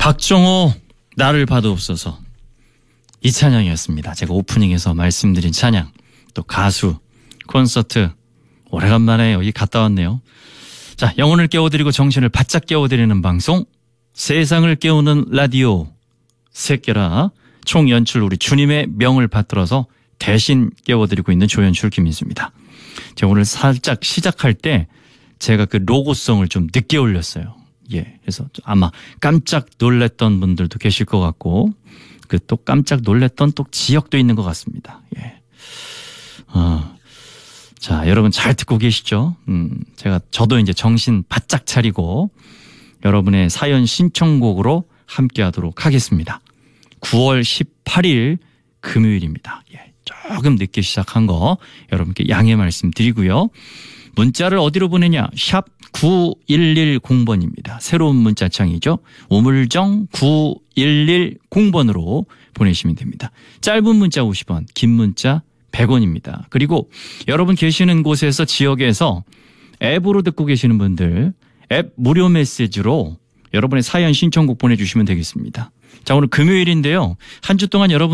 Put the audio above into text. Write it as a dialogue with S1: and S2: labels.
S1: 박정호 나를 받아옵소서. 이 찬양이었습니다. 제가 오프닝에서 말씀드린 찬양. 또 가수, 콘서트 오래간만에 여기 갔다 왔네요. 자, 영혼을 깨워드리고 정신을 바짝 깨워드리는 방송, 세상을 깨우는 라디오 새끼라 총연출 우리 주님의 명을 받들어서 대신 깨워드리고 있는 조연출 김민수입니다. 제가 오늘 살짝 시작할 때 제가 그 로고송을 좀 늦게 올렸어요. 예, 그래서 아마 깜짝 놀랐던 분들도 계실 것 같고, 그 또 깜짝 놀랐던 또 지역도 있는 것 같습니다. 예. 자, 여러분 잘 듣고 계시죠? 저도 이제 정신 바짝 차리고 여러분의 사연 신청곡으로 함께 하도록 하겠습니다. 9월 18일 금요일입니다. 예, 조금 늦게 시작한 거 여러분께 양해 말씀드리고요. 문자를 어디로 보내냐? 샵 9110번입니다. 새로운 문자창이죠. 우물정 9110번으로 보내시면 됩니다. 짧은 문자 50원, 긴 문자 100원입니다. 그리고 여러분 계시는 곳에서 지역에서 앱으로 듣고 계시는 분들 앱 무료 메시지로 여러분의 사연 신청곡 보내주시면 되겠습니다. 자, 오늘 금요일인데요. 한 주 동안 여러분